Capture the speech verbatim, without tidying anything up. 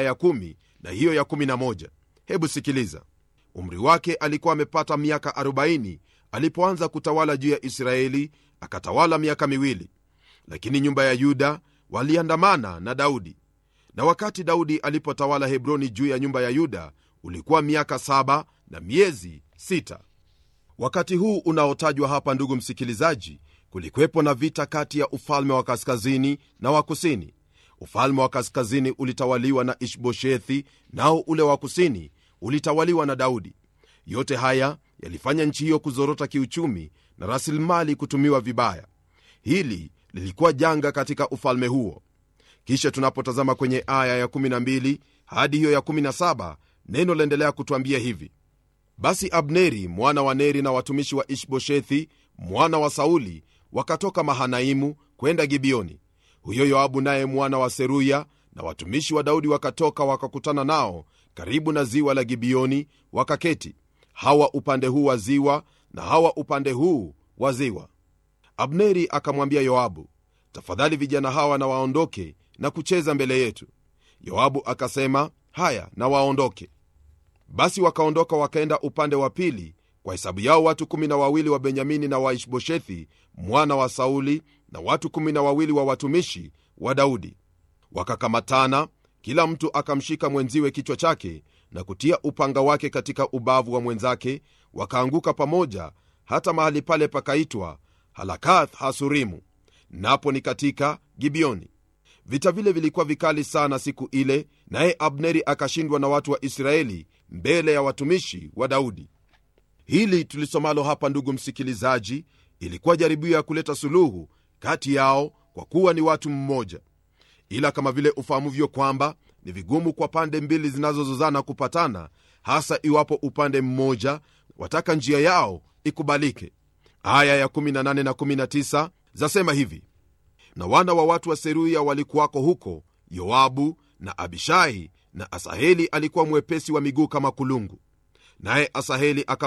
ya kumi na hiyo ya kumi na moja. Hebu sikiliza. Umri wake alikuwa amepata miaka arobaini alipoanza kutawala juu ya Israeli, akatawala miaka miwili. Lakini nyumba ya Yuda waliandamana na Daudi, na wakati Daudi alipotawala Hebroni juu ya nyumba ya Yuda ulikuwa miaka saba na miezi sita. Wakati huu unaotajwa hapa, ndugu msikilizaji, kulikwepo na vita kati ya ufalme wa kaskazini na wa kusini. Ufalme wa kaskazini ulitawaliwa na Ishboshethi, nao ule wa kusini ulitawaliwa na Daudi. Yote haya yalifanya nchi hiyo kuzorota kiuchumi na rasilimali kutumiwa vibaya. Hili lilikuwa janga katika ufalme huo. Kisha tunapotazama kwenye aya ya kumi na mbili hadi hiyo ya kumi na saba, neno laendelea kutuambia hivi: basi Abneri mwana wa Neri na watumishi wa Ishboshethi mwana wa Sauli wakatoka Mahanaimu kwenda Gibeoni. Huyo Yoabu naye mwana wa Seruya na watumishi wa Daudi wakatoka wakakutana nao karibu na ziwa la Gibeoni, wakaketi, hawa upande huu wa ziwa na hawa upande huu wa ziwa. Abneri akamwambia Yoabu, tafadhali vijana hawa na waondoke na kucheza mbele yetu. Yoabu akasema, haya, na waondoke. Basi wakaondoka wakaenda upande wa pili, kwa hesabu yao watu kumi na wawili wa Benyamini na wa Ishboshethi mwana wa Sauli na watu kumi na wawili wa watumishi wa Daudi. Wakakamatana, kila mtu akamshika mwenziwe kichwa chake na kutia upanga wake katika ubavu wa mwenzake, wakaanguka pamoja hata mahali pale pakaitwa Halakath Hasurimu, napo ni katika Gibeoni. Vita vile vilikuwa vikali sana siku ile, naye Abneri akashindwa na watu wa Israeli mbele ya watumishi wa Daudi. Hili tulisomalo hapa, ndugu msikilizaji, ilikuwa jaribio ya kuleta suluhu kati yao, kwa kuwa ni watu mmoja. Ila kama vile ufahamuvyo kwamba ni vigumu kwa pande mbili zinazozozana kupatana, hasa iwapo upande mmoja wataka njia yao ikubalike. Aya ya kumi na nane na kumi na tisa zasema hivi: na wana wa watu wa Seruya walikuwako huko, Yoabu na Abishai, na Asaheli alikuwa mwepesi wa miguu kama kulungu. Naye Asaheli aka